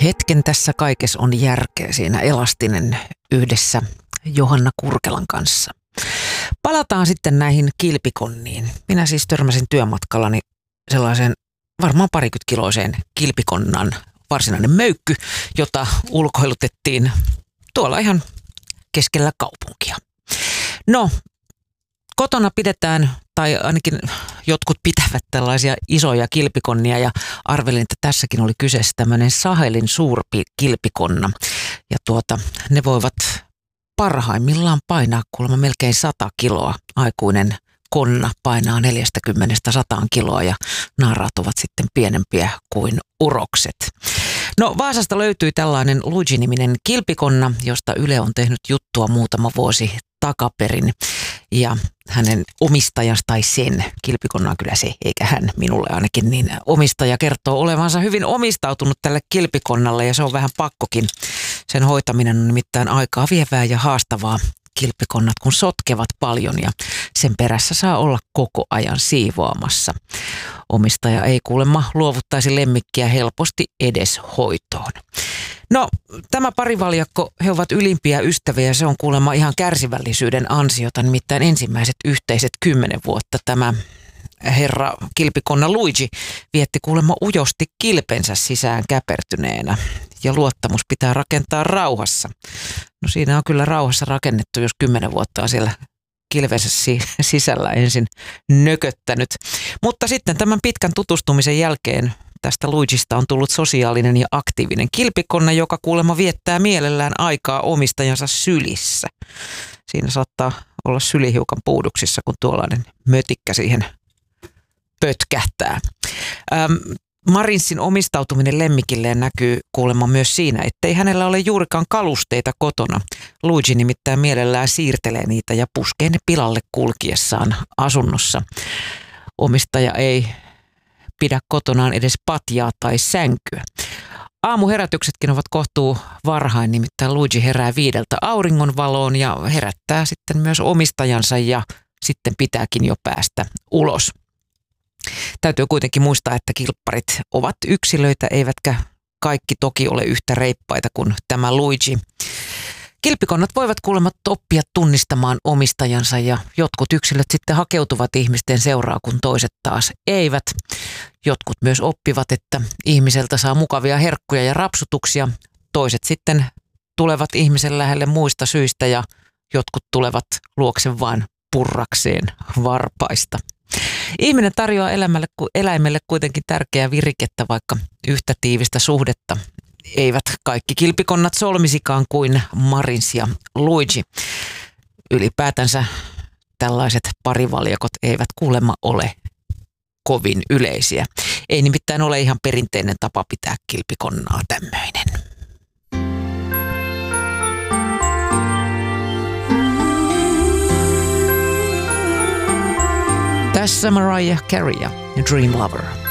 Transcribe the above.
Hetken tässä kaikessa on järkeä siinä Elastinen yhdessä Johanna Kurkelan kanssa. Palataan sitten näihin kilpikonniin. Minä siis törmäsin työmatkallani sellaiseen varmaan 20-kiloiseen kilpikonnan varsinainen möykky, jota ulkoilutettiin tuolla ihan keskellä kaupunkia. No, kotona pidetään, tai ainakin jotkut pitävät tällaisia isoja kilpikonnia, ja arvelin, että tässäkin oli kyseessä tämmöinen Sahelin suurkilpikonna. Ja ne voivat parhaimmillaan painaa kuulemma melkein 100 kiloa. Aikuinen konna painaa 40-100 kiloa ja naaraat ovat sitten pienempiä kuin urokset. No, Vaasasta löytyi tällainen Luigi-niminen kilpikonna, josta Yle on tehnyt juttua muutama vuosi takaperin. Ja hänen omistajansa, tai sen, kilpikonna on kyllä se, eikä hän minulle ainakin, niin omistaja kertoo olevansa hyvin omistautunut tälle kilpikonnalle, ja se on vähän pakkokin. Sen hoitaminen on nimittäin aikaa vievää ja haastavaa. Kilpikonnat kun sotkevat paljon ja sen perässä saa olla koko ajan siivoamassa. Omistaja ei kuulemma luovuttaisi lemmikkiä helposti edes hoitoon. No, tämä parivaljakko, he ovat ylimpiä ystäviä ja se on kuulemma ihan kärsivällisyyden ansiota. Nimittäin ensimmäiset yhteiset 10 vuotta tämä herra kilpikonna Luigi vietti kuulemma ujosti kilpensä sisään käpertyneenä. Ja luottamus pitää rakentaa rauhassa. No, siinä on kyllä rauhassa rakennettu, jos 10 vuotta on siellä kilvensä sisällä ensin nököttänyt. Mutta sitten tämän pitkän tutustumisen jälkeen tästä Luigista on tullut sosiaalinen ja aktiivinen kilpikonna, joka kuulemma viettää mielellään aikaa omistajansa sylissä. Siinä saattaa olla syli hiukan puuduksissa, kun tuollainen mötikkä siihen pötkähtää. Marinssin omistautuminen lemmikilleen näkyy kuulemma myös siinä, ettei hänellä ole juurikaan kalusteita kotona. Luigi nimittäin mielellään siirtelee niitä ja puskee ne pilalle kulkiessaan asunnossa. Omistaja ei pidä kotonaan edes patjaa tai sänkyä. Aamuherätyksetkin ovat kohtuu varhain, nimittäin Luigi herää 5 auringonvaloon ja herättää sitten myös omistajansa ja sitten pitääkin jo päästä ulos. Täytyy kuitenkin muistaa, että kilpparit ovat yksilöitä, eivätkä kaikki toki ole yhtä reippaita kuin tämä Luigi. Kilpikonnat voivat kuulemma oppia tunnistamaan omistajansa ja jotkut yksilöt sitten hakeutuvat ihmisten seuraa, kun toiset taas eivät. Jotkut myös oppivat, että ihmiseltä saa mukavia herkkuja ja rapsutuksia. Toiset sitten tulevat ihmisen lähelle muista syistä ja jotkut tulevat luokse vain purrakseen varpaista. Ihminen tarjoaa eläimelle kuitenkin tärkeää virikettä, vaikka yhtä tiivistä suhdetta eivät kaikki kilpikonnat solmisikaan kuin Marins ja Luigi. Ylipäätänsä tällaiset parivaljakot eivät kuulemma ole kovin yleisiä. Ei nimittäin ole ihan perinteinen tapa pitää kilpikonnaa tämmöinen. Tässä Mariah Carey ja Dream Lover.